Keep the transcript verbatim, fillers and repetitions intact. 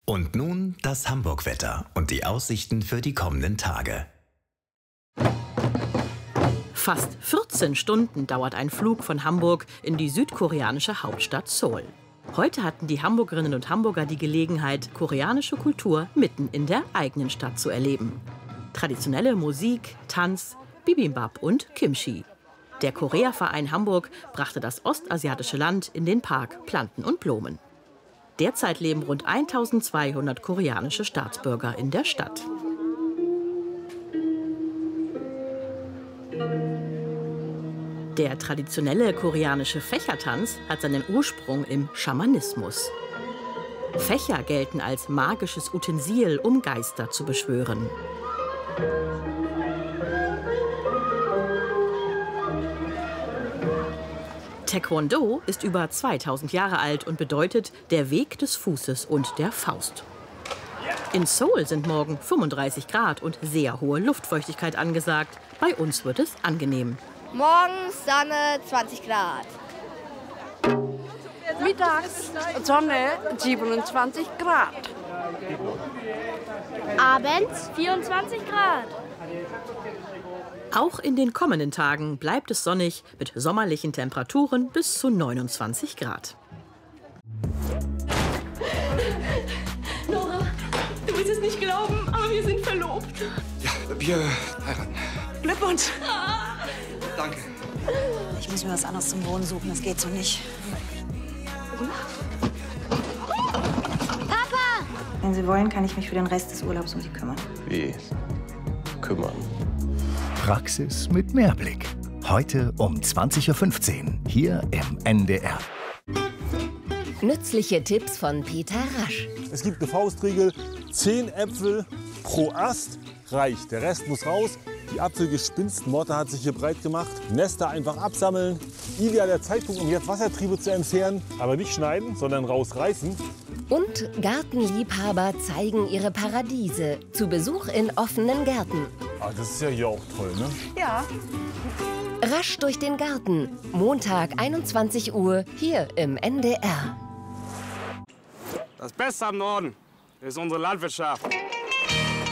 Und nun das Hamburg-Wetter und die Aussichten für die kommenden Tage. Fast vierzehn Stunden dauert ein Flug von Hamburg in die südkoreanische Hauptstadt Seoul. Heute hatten die Hamburgerinnen und Hamburger die Gelegenheit, koreanische Kultur mitten in der eigenen Stadt zu erleben. Traditionelle Musik, Tanz, Bibimbap und Kimchi. Der Korea-Verein Hamburg brachte das ostasiatische Land in den Park Planten und Blumen. Derzeit leben rund eintausendzweihundert koreanische Staatsbürger in der Stadt. Der traditionelle koreanische Fächertanz hat seinen Ursprung im Schamanismus. Fächer gelten als magisches Utensil, um Geister zu beschwören. Taekwondo ist über zweitausend Jahre alt und bedeutet der Weg des Fußes und der Faust. In Seoul sind morgen fünfunddreißig Grad und sehr hohe Luftfeuchtigkeit angesagt. Bei uns wird es angenehm. Morgens Sonne, zwanzig Grad. Mittags Sonne, siebenundzwanzig Grad. Abends vierundzwanzig Grad. Auch in den kommenden Tagen bleibt es sonnig mit sommerlichen Temperaturen bis zu neunundzwanzig Grad. Nora, du willst es nicht glauben, aber wir sind verlobt. Ja, wir heiraten. Glückwunsch. Danke. Ich muss mir was anderes zum Wohnen suchen, das geht so nicht. Papa! Wenn Sie wollen, kann ich mich für den Rest des Urlaubs um Sie kümmern. Wie? Kümmern. Praxis mit Mehrblick. Heute um zwanzig Uhr fünfzehn hier im N D R. Nützliche Tipps von Peter Rasch. Es gibt eine Faustregel, zehn Äpfel pro Ast reicht. Der Rest muss raus. Die Apfelgespinstmotte hat sich hier breit gemacht. Nester einfach absammeln. Idealer Zeitpunkt, um jetzt Wassertriebe zu entfernen. Aber nicht schneiden, sondern rausreißen. Und Gartenliebhaber zeigen ihre Paradiese. Zu Besuch in offenen Gärten. Ah, das ist ja hier auch toll, ne? Ja. Rasch durch den Garten. Montag, einundzwanzig Uhr, hier im N D R. Das Beste am Norden ist unsere Landwirtschaft.